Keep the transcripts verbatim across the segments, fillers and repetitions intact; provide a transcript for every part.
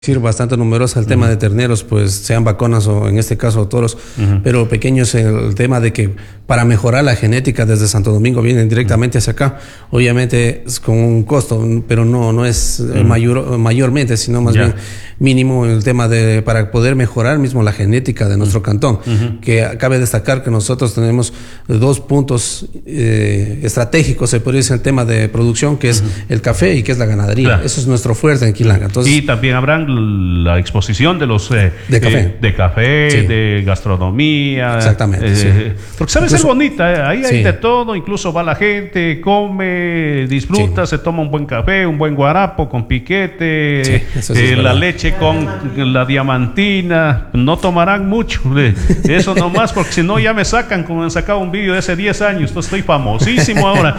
decir, bastante numerosa el tema uh-huh. de terneros, pues sean vacunas o en este caso toros, uh-huh. pero pequeños el tema de que para mejorar la genética desde Santo Domingo vienen directamente hacia acá, obviamente es con un costo, pero no, no es uh-huh. mayor, mayormente, sino más yeah. bien mínimo el tema de para poder mejorar mismo la genética de nuestro uh-huh. cantón, uh-huh. que cabe destacar que nosotros tenemos dos puntos eh, estratégicos, se podría decir el tema de producción, que es uh-huh. el café y que es la ganadería, claro. eso es nuestro fuerte en Quilanga. Entonces, y también habrán la exposición de los eh, de café, eh, de, café sí. de gastronomía. Exactamente. Eh, sí. Porque sabes, es bonita, eh, ahí sí. hay de todo, incluso va la gente, come, disfruta, sí. se toma un buen café, un buen guarapo con piquete, sí, eso sí eh, la leche con la diamantina. No tomarán mucho de eso nomás, porque si no ya me sacan, como han sacado un vídeo de hace diez años, entonces estoy famosísimo ahora.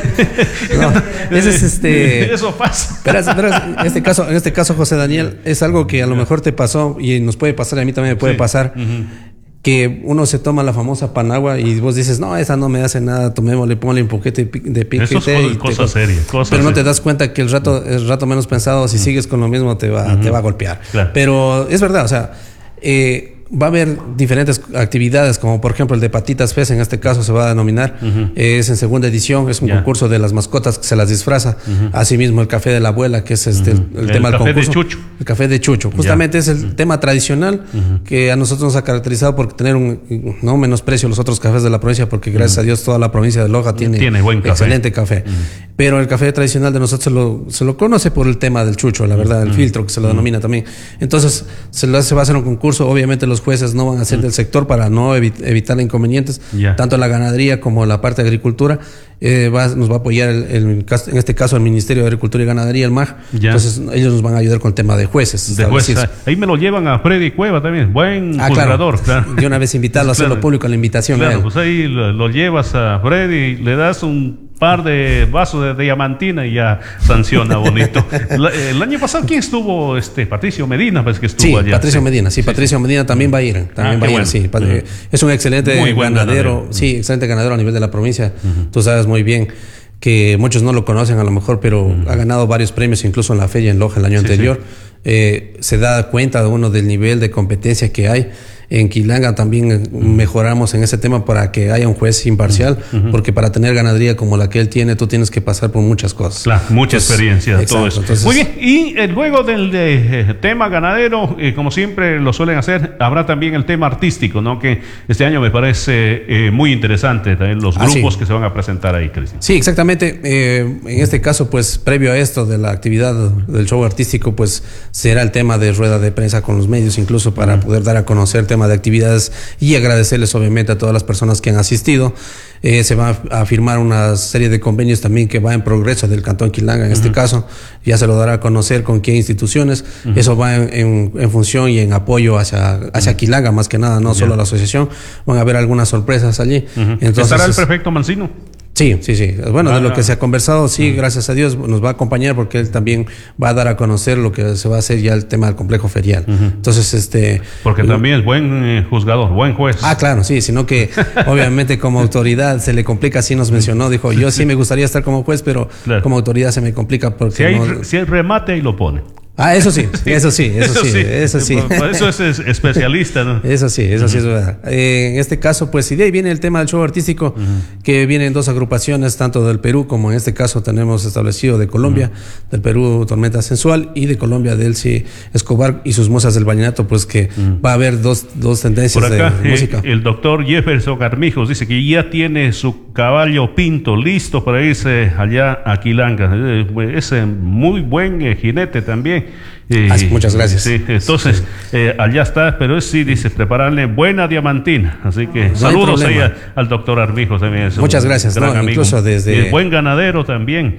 No, ese es este, eso pasa. Pero, pero en este caso, en este caso, José Daniel, es algo que a lo mejor te pasó y nos puede pasar, a mí también me puede sí. pasar, uh-huh. que uno se toma la famosa panagua y vos dices, no, esa no me hace nada, tomémosle, ponle un poquito de piquete. Eso es cosa seria. Cosa pero no seria. te das cuenta que el rato, el rato menos pensado, si uh-huh. sigues con lo mismo, te va, uh-huh. te va a golpear. Claro. Pero es verdad, o sea, eh, va a haber diferentes actividades, como por ejemplo el de Patitas Fest, en este caso se va a denominar, uh-huh. es en segunda edición, es un yeah. concurso de las mascotas que se las disfraza, uh-huh. asimismo el café de la abuela, que es este, uh-huh. el, el, el tema del concurso. El café de Chucho. El café de Chucho, justamente yeah. es el uh-huh. tema tradicional uh-huh. que a nosotros nos ha caracterizado por tener un no menosprecio los otros cafés de la provincia, porque gracias uh-huh. a Dios toda la provincia de Loja tiene, tiene buen café. excelente café. Uh-huh. Pero el café tradicional de nosotros se lo, se lo conoce por el tema del Chucho, la verdad, el uh-huh. filtro que se lo uh-huh. denomina también. Entonces se, lo, se va a hacer un concurso, obviamente los jueces no van a ser del sector para no evi- evitar inconvenientes, yeah. tanto la ganadería como la parte de agricultura. Eh, va, nos va a apoyar el, el, en este caso el Ministerio de Agricultura y Ganadería, el M A G. Yeah. Entonces ellos nos van a ayudar con el tema de jueces. De jueces. Ahí me lo llevan a Freddy Cueva también, buen ah, juzgador. Claro. Claro. De una vez invitarlo a hacerlo claro. público, la invitación. Claro, pues ahí lo, lo llevas a Freddy, le das un par de vasos de diamantina y ya sanciona bonito. La, el año pasado, ¿quién estuvo? Este Patricio Medina, pues que estuvo sí, allá. Patricio sí. Medina, sí, sí, Patricio sí. Medina también va a ir. También ah, va a ir, bueno. sí. Uh-huh. Es un excelente muy ganadero, ganadero, sí, excelente ganadero a nivel de la provincia. Uh-huh. Tú sabes muy bien que muchos no lo conocen a lo mejor, pero uh-huh. ha ganado varios premios, incluso en la feria en Loja el año sí, anterior. Sí. Eh, se da cuenta de uno del nivel de competencia que hay. En Quilanga también uh-huh. mejoramos en ese tema para que haya un juez imparcial, uh-huh. porque para tener ganadería como la que él tiene, tú tienes que pasar por muchas cosas. Claro, mucha entonces, experiencia, exacto, todo eso. Entonces, muy bien, y eh, luego del de, eh, tema ganadero, eh, como siempre lo suelen hacer, habrá también el tema artístico, ¿no? Que este año me parece eh, muy interesante, también los grupos ah, sí. que se van a presentar ahí, Cristian. Sí, exactamente. Eh, en este caso, pues previo a esto de la actividad del show artístico, pues será el tema de rueda de prensa con los medios, incluso para uh-huh. poder dar a conocer el tema de actividades y agradecerles obviamente a todas las personas que han asistido. Eh, se va a firmar una serie de convenios también que va en progreso del Cantón Quilanga, en uh-huh. este caso, ya se lo dará a conocer con qué instituciones, uh-huh. eso va en, en, en función y en apoyo hacia, hacia uh-huh. Quilanga, más que nada, no yeah. solo a la asociación, van a haber algunas sorpresas allí. Uh-huh. Entonces, ¿estará el prefecto Mancino? Sí, sí, sí. Bueno, ah, de lo que se ha conversado, sí, uh-huh. gracias a Dios nos va a acompañar porque él también va a dar a conocer lo que se va a hacer ya el tema del complejo ferial. Uh-huh. Entonces, este... Porque también es buen eh, juzgador, buen juez. Ah, claro, sí, sino que obviamente como autoridad se le complica, así nos mencionó, dijo, yo sí me gustaría estar como juez, pero claro. como autoridad se me complica porque... Si hay, no... si hay remate, ahí lo pone. Ah, eso sí, eso sí, eso, eso sí, sí, eso sí. Por eso es especialista, ¿no? Eso sí, eso uh-huh. sí es verdad. Eh, en este caso, pues, y de ahí viene el tema del show artístico, uh-huh. que vienen dos agrupaciones, tanto del Perú como en este caso tenemos establecido de Colombia, uh-huh. del Perú Tormenta Sensual y de Colombia de Elsie Escobar y sus musas del vallenato, pues que uh-huh. va a haber dos, dos tendencias por acá, de música. Eh, el doctor Jefferson Armijos dice que ya tiene su caballo pinto listo para irse allá a Quilanga. Eh, es eh, muy buen eh, jinete también. Eh, Así, muchas gracias. Sí, entonces, sí. Eh, allá está, pero es, sí, dice, prepararle buena diamantina. Así que no saludos ahí a, al doctor Armijo también. Muchas gracias. Gran no, amigo. Incluso desde... Es buen ganadero también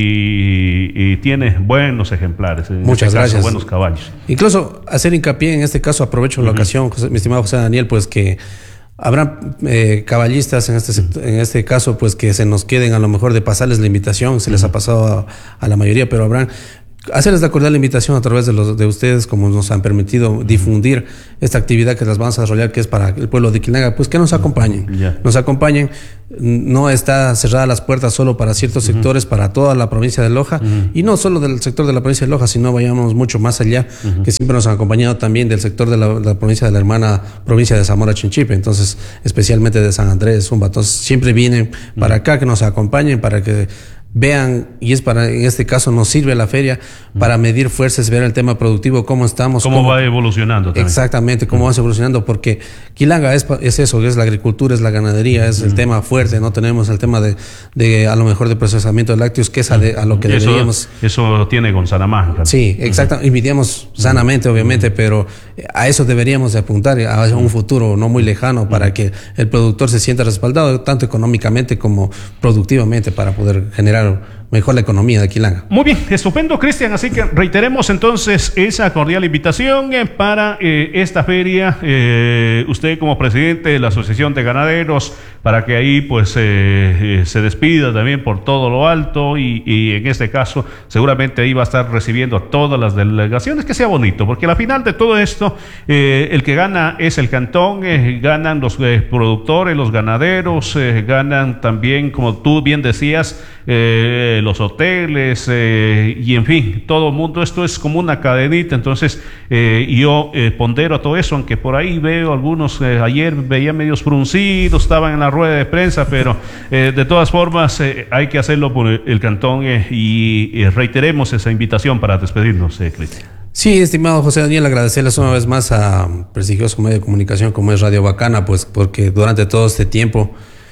y, y tiene buenos ejemplares. En muchas este gracias. Caso, buenos caballos. Incluso hacer hincapié en este caso, aprovecho la uh-huh. ocasión, José, mi estimado José Daniel, pues que habrá eh, caballistas en este sector, en este caso, pues que se nos queden a lo mejor de pasarles la invitación, se les ha pasado a, a la mayoría, pero habrán hacerles la cordial invitación a través de, los, de ustedes, como nos han permitido difundir esta actividad que las vamos a desarrollar, que es para el pueblo de Quilanga, pues que nos acompañen, yeah. nos acompañen. No está cerrada las puertas solo para ciertos uh-huh. sectores, para toda la provincia de Loja, uh-huh. y no solo del sector de la provincia de Loja, sino vayamos mucho más allá, uh-huh. que siempre nos han acompañado también del sector de la, de la provincia de la hermana provincia de Zamora Chinchipe, entonces especialmente de San Andrés, Zumba, entonces siempre vienen uh-huh. para acá, que nos acompañen, para que vean, y es para, en este caso nos sirve la feria para medir fuerzas, ver el tema productivo, cómo estamos. Cómo, cómo va evolucionando también. Exactamente, cómo uh-huh. va evolucionando, porque Quilanga es, es eso, es la agricultura, es la ganadería, es uh-huh. el tema fuerte, no tenemos el tema de, de a lo mejor de procesamiento de lácteos, que es a, de, a lo que eso, deberíamos. Eso tiene con Sanamán. Sí, exactamente, uh-huh. y vivíamos sanamente, obviamente, uh-huh. pero a eso deberíamos de apuntar, a un futuro no muy lejano, uh-huh. para que el productor se sienta respaldado, tanto económicamente como productivamente, para poder generar mejor la economía de Quilanga. Muy bien, estupendo, Cristian. Así que reiteremos entonces esa cordial invitación eh, para eh, esta feria. Eh, usted como presidente de la Asociación de Ganaderos, para que ahí pues eh, eh, se despida también por todo lo alto y, y en este caso seguramente ahí va a estar recibiendo a todas las delegaciones, que sea bonito, porque al final de todo esto eh, el que gana es el cantón, eh, ganan los eh, productores, los ganaderos, eh, ganan también, como tú bien decías, eh, los hoteles eh, y en fin, todo el mundo. Esto es como una cadenita. Entonces eh, yo eh, pondero a todo eso, aunque por ahí veo algunos, eh, ayer veía medios fruncidos, estaban en la rueda de prensa, pero eh, de todas formas eh, hay que hacerlo por el, el cantón eh, y eh, reiteremos esa invitación para despedirnos, eh, Cristian. Sí, estimado José Daniel, agradecerles una vez más a prestigioso medio de comunicación como es Radio Bacana, pues porque durante todo este tiempo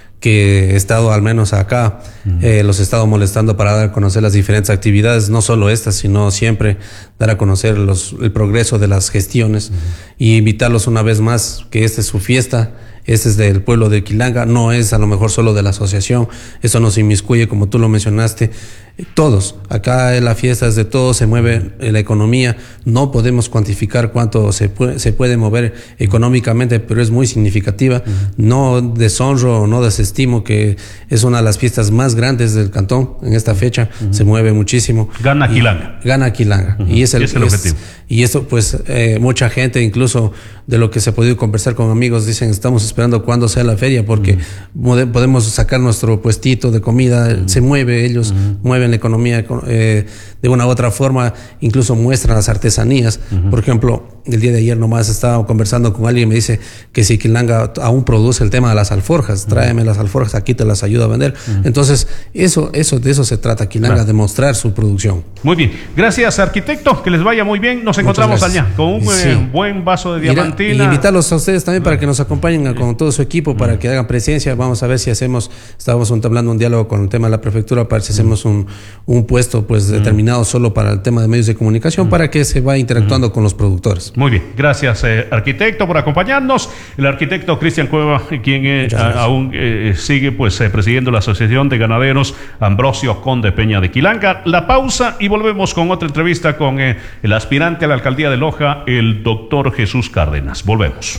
que he estado al menos acá, uh-huh. eh, los he estado molestando para dar a conocer las diferentes actividades, no solo estas, sino siempre dar a conocer los, el progreso de las gestiones, uh-huh. y invitarlos una vez más que esta es su fiesta, este es del pueblo de Quilanga, no es a lo mejor solo de la asociación, eso nos inmiscuye, como tú lo mencionaste, todos, acá en la fiesta es de todos, se mueve la economía, no podemos cuantificar cuánto se puede, se puede mover económicamente, pero es muy significativa, uh-huh. no deshonro, no desestimo que es una de las fiestas más grandes del cantón en esta fecha, uh-huh. se mueve muchísimo. Gana Quilanga. Gana Quilanga, uh-huh. y es el, es el es, objetivo. Y esto pues eh, mucha gente, incluso de lo que se ha podido conversar con amigos, dicen estamos esperando cuándo sea la feria, porque uh-huh. podemos sacar nuestro puestito de comida, uh-huh. se mueve, ellos uh-huh. mueven la economía eh, de una u otra forma, incluso muestran las artesanías. Uh-huh. Por ejemplo, el día de ayer nomás estaba conversando con alguien y me dice que si Quilanga aún produce el tema de las alforjas, uh-huh. tráeme las alforjas, aquí te las ayudo a vender. Uh-huh. Entonces, eso, eso, de eso se trata Quilanga, claro. de mostrar su producción. Muy bien, gracias arquitecto, que les vaya muy bien, nos encontramos allá con un sí. eh, buen vaso de diamantina. Y invitarlos a ustedes también para que nos acompañen con todo su equipo, para que hagan presencia. Vamos a ver si hacemos, estábamos entablando un diálogo con el tema de la prefectura para si hacemos un, un puesto pues determinado solo para el tema de medios de comunicación, para que se vaya interactuando con los productores. Muy bien, gracias eh, arquitecto por acompañarnos. El arquitecto Cristian Cueva, quien eh, a, aún eh, sigue pues eh, presidiendo la Asociación de Ganaderos Ambrosio Conde Peña de Quilanga. La pausa y volvemos con otra entrevista con eh, el aspirante a la alcaldía de Loja, el doctor Jesús Cárdenas. Volvemos.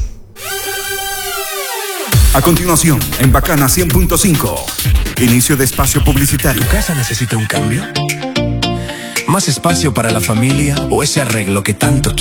A continuación, en Bacana cien punto cinco, inicio de espacio publicitario. ¿Tu casa necesita un cambio? ¿Más espacio para la familia o ese arreglo que tanto